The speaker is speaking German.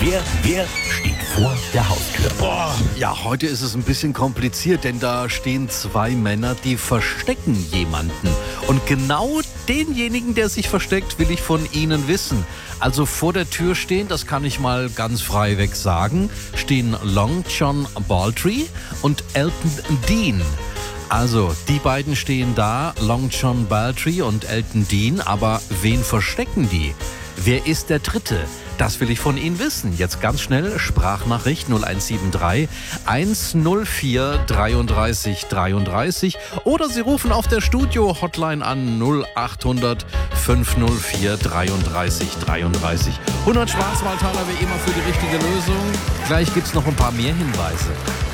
Wer steht vor der Haustür? Ja, heute ist es ein bisschen kompliziert, denn da stehen zwei Männer, die verstecken jemanden. Und genau denjenigen, der sich versteckt, will ich von Ihnen wissen. Also vor der Tür stehen, das kann ich mal ganz frei weg sagen, stehen Long John Baldry und Elton Dean. Also, die beiden stehen da, Long John Baldry und Elton Dean, aber wen verstecken die? Wer ist der Dritte? Das will ich von Ihnen wissen. Jetzt ganz schnell, Sprachnachricht 0173 104 33 33 oder Sie rufen auf der Studio-Hotline an 0800 504 33 33. 100 Schwarzwaldtaler wie immer für die richtige Lösung. Gleich gibt's noch ein paar mehr Hinweise.